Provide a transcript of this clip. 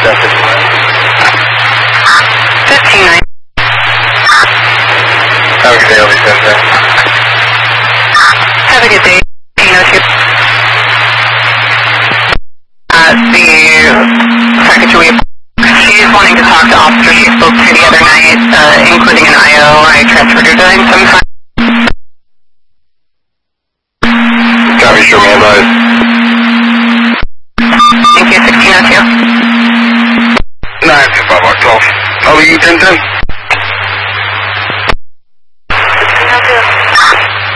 15-9. Have a good day, I'll be sent there. Have a good day. 1502. The secretary, she's wanting to talk to officers she spoke to the other night, including an IO. I transferred her to him sometime. Copy, show me advice. Thank you, 1602. 925 Octal. I'll be 1010.